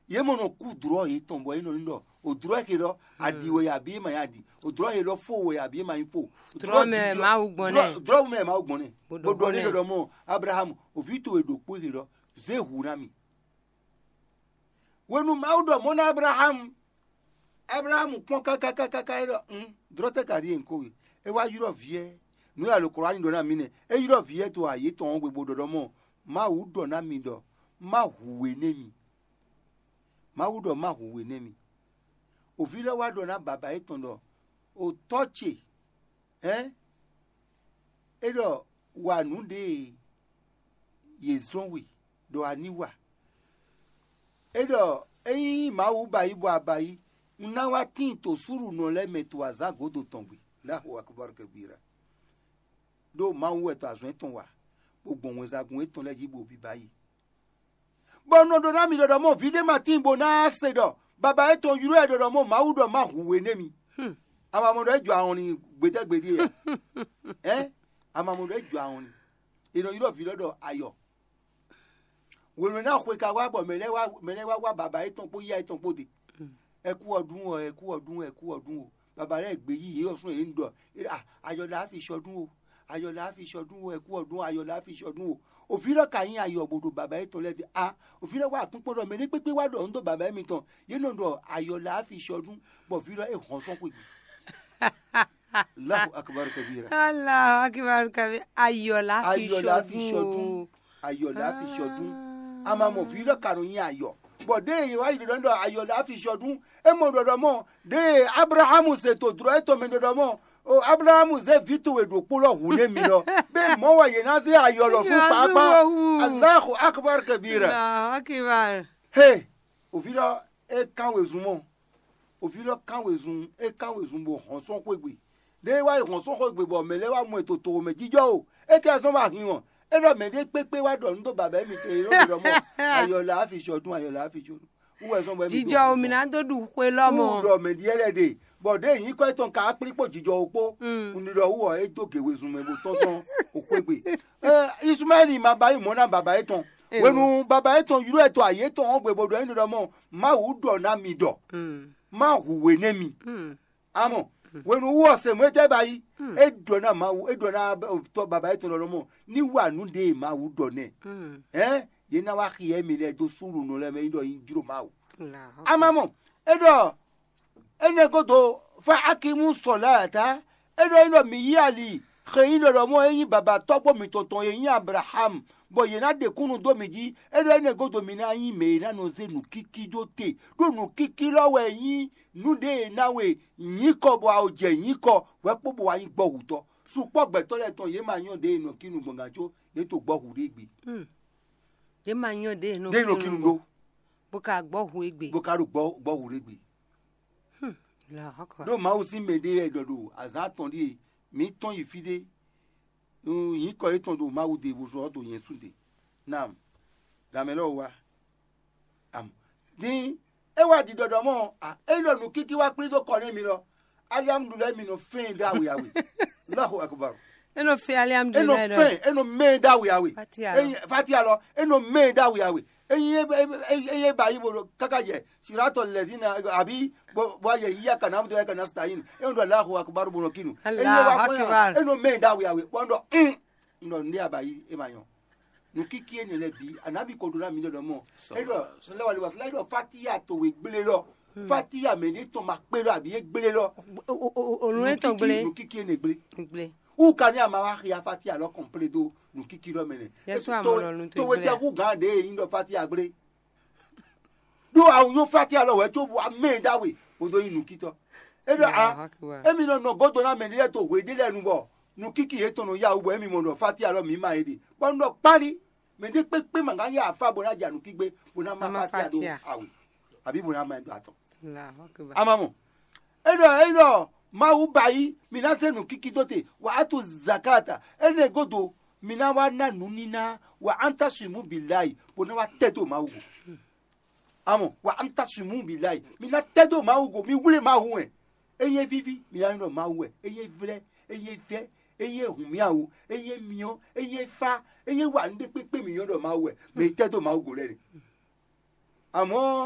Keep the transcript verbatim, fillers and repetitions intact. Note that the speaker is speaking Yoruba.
ye mono ku dro yi tombo ino ndo o dro ke do adi we ya bi ma ya di o dro ye do fo we ya bi ma info dro me ma ugbone dro me ma ugbone bodo ni do mo Abraham o vito e do po ke do ze hurami wenu ma udo mo na Abraham Abraham pon kaka kaka kaka do mm dro te kari enko we e wa yuro vie nu ya lo Qur'an do na mi ne e yuro vie to aye to on gbogbo do mo ma udo na mi do ma huwe nemi ma udo ma huwe nemi o vile wa do na baba etondo o toche eh edo wa nu de yezonwi do aniwa edo eyin ma u ba ibo abayi una wa tin to suru no le meto azago do tongwe lahu akbar kabira do ma u eto azun eton wa gbogbo won zagun eton le yibo bi bayi bono do na mi do mo vide matin bo na sedo baba eton yuru e do mo ma u do ma huwe nemi hmm ama mo do ejo awon ni gbedegbede e eh ama mo do ejo awon ni ino yuro vi lodo ayo wonu na kwe ka wa bo mele wa mele wa wa baba eton po ya eton po de ẹ kú ọdún o ẹ kú ọdún ẹ kú ọdún o baba re gbe yi Ọ̀ṣun e ndo ah ayọ̀ la fi ṣọdún o ayọ̀ la fi ṣọdún o ẹ kú ọdún ayọ̀ la fi ṣọdún o òfìrọ kayin ayọ̀ bodo baba eton le de ah òfìrọ wa tún podo me ni pepe wa do ndo baba mi ton ye no ndo ayọ̀ la fi ṣọdún bo òfìrọ e han son pe Allahu akbar kabira Allahu akbar kabira ayọ̀ la fi ṣọdún ayọ̀ la fi ṣọdún ama mo òfìrọ karun yin ayọ̀ bọ̀dé yìí wáyé dandan ayọ̀ la fi ṣọdún ẹ mọ̀ dandan mọ̀ de Abrahamu ṣètò dúró ẹ tó mi dandan mọ̀ o Abrahamu ṣe fìtò èdò polo hùlé mi lọ bẹ́ẹ̀ mọ̀ wáyé náà ṣe ayọ̀ lọ fún pàápàá Allahu akbar kabira Allahu akbar he òfìlọ ẹ kàwé zun mọ̀ òfìlọ kàwé zun ẹ kàwé zun bò hàn sọ́n kó gbé de wáyé hàn sọ́n kó gbé bọ̀ mẹ́lẹ́ wá mú ètò tòwò mẹ́jíjọ́ o ẹ kẹ́ ẹ sọ́n máa hìn wọ̀n ero mede pepe wa do ndo baba mi te ro do mo ayo la fi ṣọdún ayo la fi ṣọdún uwe so mo mi jijo omi na do du pe lomo do me di elede bode yin ko ton ka pripo jijo opo uni do wo e do gewe sun me bo ton ton opegbe eh Ismaili ma ba imo na baba eton wenu baba eton yuru eto aye ton ogbe bodo eni do mo ma hu do na mi do ma huwe ne mi amo wenu wo se mo je bayi e do na ma e do na to baba eton lo mo ni wa nu de ma hu do ne eh ye na wa ki e mi le do suru no le me ndo yin juro ma hu amamo edo ene godo fa akimu solata edo ino mi yali kheyin lo mo yin baba topo mi tonton yin Abraham bo ye na de kunu do meji edo ene godo mi na yin me na no ze nu kiki do te do nu kiki lo we yin nu de na we yin ko bo a oje yin ko we pobo wa yin gbo huto su po gbe to le ton ye ma yan de ino kinu gbongajo ye to gbo hu re gbe hmm ye ma yan de ino de ino kinu go bo ka gbo hu egbe bo ka ro gbo gbo hu re gbe hmm la hakwa do ma o si me de e dodo azaton di mi ton ifide yin ko eton do ma wo de bo so do yen sunde nam gamelo wa am din e wa di dodo mo ah e lo nu kiki wa prin do ko ni mi lo alhamdulillah mi no fin da we awe Allahu akbar eno fi alhamdulillah eno fin eno me da we awe fatia lo eno me da we awe eyin eyin ba yi bo kakaje sirato ledina abi bo ye iya kana mtu yaka nastain endo Allahu akbar bo kinu Allahu akbar eno me da we awe bondo ndo ndi abayi emayo nukiki eni le bi anabi ko do na mi do mo edo sallallahu alaihi wasallam edo fatia to we gbele lo fatia me ni to ma pe lo abi e gbele lo orun e to gbele nukiki eni gbele gbele u kani ama wa ya fatia lo complet do nukiki lo mene yesu amolo nu to to we te ku gan de yin do fatia gbele do awun yo fatia lo we to bu me da we odo yin nukito edo a emi no no godo na me ni le to we de lenu bo nukiki e to no ya ugbo emi mo no fatia lo mi ma ede bondo pari me de pepe manga ya afa bona janu kigbe bona ma fatia do awe abi bona ma ndo ato Allahu akbar amamo edo edo ma u bayi mina se nukiki dote wa atu zakata ene godo mina wa na nunina wa anta shimu billahi bona wa tedo ma ugo amo wa anta shimu billahi mina tedo ma ugo mi wule ma hu e eye vivi mina no ma hu e eye vre eye fe eye humiawo eye mio eye fa eye wa nde pepe mi yodo ma we me te to ma ugo re amo